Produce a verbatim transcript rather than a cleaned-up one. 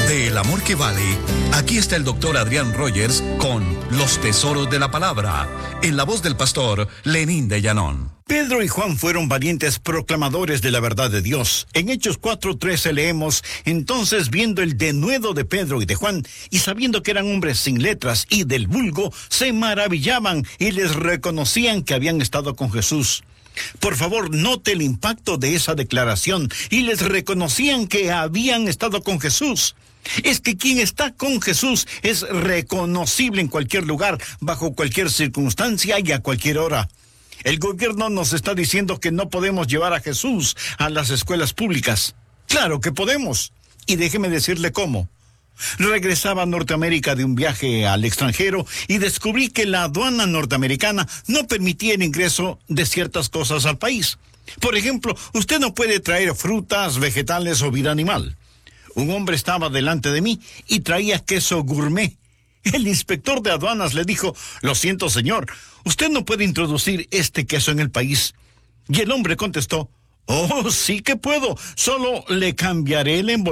De El Amor que Vale, aquí está el doctor Adrián Rogers con Los Tesoros de la Palabra, en la voz del pastor Lenín de Llanón. Pedro y Juan fueron valientes proclamadores de la verdad de Dios. En Hechos cuatro trece leemos: entonces, viendo el denuedo de Pedro y de Juan, y sabiendo que eran hombres sin letras y del vulgo, se maravillaban y les reconocían que habían estado con Jesús. Por favor, note el impacto de esa declaración. Y les reconocían que habían estado con Jesús. Es que quien está con Jesús es reconocible en cualquier lugar, bajo cualquier circunstancia y a cualquier hora. El gobierno nos está diciendo que no podemos llevar a Jesús a las escuelas públicas. Claro que podemos. Y déjeme decirle cómo. Regresaba a Norteamérica de un viaje al extranjero y descubrí que la aduana norteamericana no permitía el ingreso de ciertas cosas al país. Por ejemplo, usted no puede traer frutas, vegetales o vida animal. Un hombre estaba delante de mí y traía queso gourmet. El inspector de aduanas le dijo: lo siento, señor, usted no puede introducir este queso en el país. Y el hombre contestó: oh, sí que puedo, solo le cambiaré el envoltorio